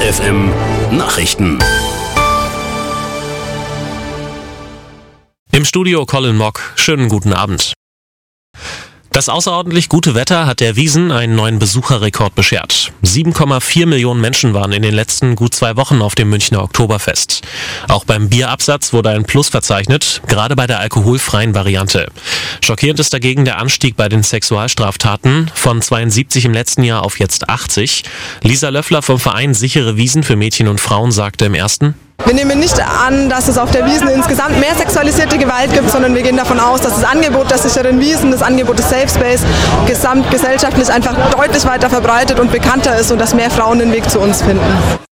FM Nachrichten. Im Studio Colin Mock. Schönen guten Abend. Das außerordentlich gute Wetter hat der Wiesn einen neuen Besucherrekord beschert. 7,4 Millionen Menschen waren in den letzten gut 2 Wochen auf dem Münchner Oktoberfest. Auch beim Bierabsatz wurde ein Plus verzeichnet, gerade bei der alkoholfreien Variante. Schockierend ist dagegen der Anstieg bei den Sexualstraftaten von 72 im letzten Jahr auf jetzt 80. Lisa Löffler vom Verein Sichere Wiesn für Mädchen und Frauen sagte im ersten: Wir nehmen nicht an, dass es auf der Wiesn insgesamt mehr sexualisierte Gewalt gibt, sondern wir gehen davon aus, dass das Angebot der sicheren Wiesn, das Angebot des Safe Space, gesamtgesellschaftlich einfach deutlich weiter verbreitet und bekannter ist und dass mehr Frauen den Weg zu uns finden.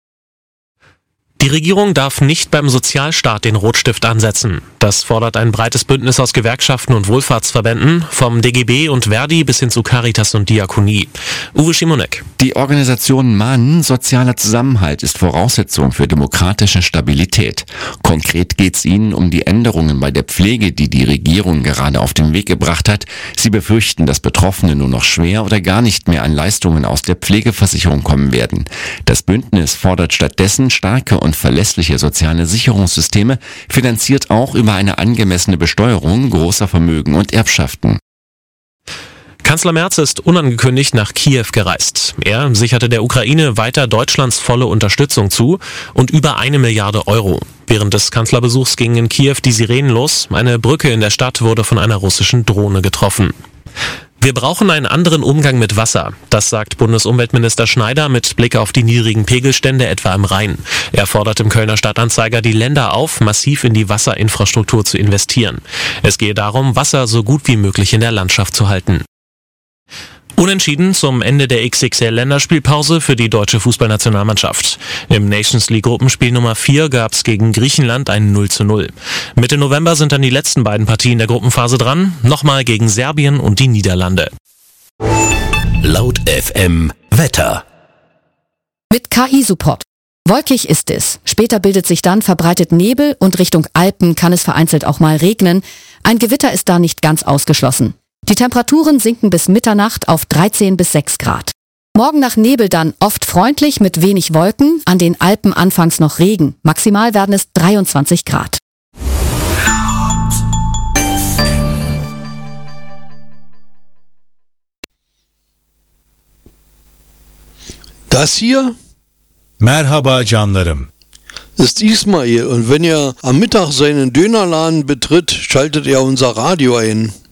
Die Regierung darf nicht beim Sozialstaat den Rotstift ansetzen. Das fordert ein breites Bündnis aus Gewerkschaften und Wohlfahrtsverbänden, vom DGB und Verdi bis hin zu Caritas und Diakonie. Uwe Schimonek. Die Organisation mahnen, sozialer Zusammenhalt ist Voraussetzung für demokratische Stabilität. Konkret geht es ihnen um die Änderungen bei der Pflege, die die Regierung gerade auf den Weg gebracht hat. Sie befürchten, dass Betroffene nur noch schwer oder gar nicht mehr an Leistungen aus der Pflegeversicherung kommen werden. Das Bündnis fordert stattdessen starke und verlässliche soziale Sicherungssysteme, finanziert auch über eine angemessene Besteuerung großer Vermögen und Erbschaften. Kanzler Merz ist unangekündigt nach Kiew gereist. Er sicherte der Ukraine weiter Deutschlands volle Unterstützung zu und über 1 Milliarde Euro. Während des Kanzlerbesuchs gingen in Kiew die Sirenen los. Eine Brücke in der Stadt wurde von einer russischen Drohne getroffen. Wir brauchen einen anderen Umgang mit Wasser. Das sagt Bundesumweltminister Schneider mit Blick auf die niedrigen Pegelstände etwa im Rhein. Er fordert im Kölner Stadtanzeiger die Länder auf, massiv in die Wasserinfrastruktur zu investieren. Es gehe darum, Wasser so gut wie möglich in der Landschaft zu halten. Unentschieden zum Ende der XXL-Länderspielpause für die deutsche Fußballnationalmannschaft. Im Nations League Gruppenspiel Nummer 4 gab es gegen Griechenland ein 0:0. Mitte November sind dann die letzten beiden Partien der Gruppenphase dran, nochmal gegen Serbien und die Niederlande. Laut FM Wetter. Mit KI-Support. Wolkig ist es. Später bildet sich dann verbreitet Nebel und Richtung Alpen kann es vereinzelt auch mal regnen. Ein Gewitter ist da nicht ganz ausgeschlossen. Die Temperaturen sinken bis Mitternacht auf 13 bis 6 Grad. Morgen nach Nebel dann oft freundlich mit wenig Wolken, an den Alpen anfangs noch Regen. Maximal werden es 23 Grad. Das hier Merhaba canlarım. ist Ismail und wenn er am Mittag seinen Dönerladen betritt, schaltet er unser Radio ein.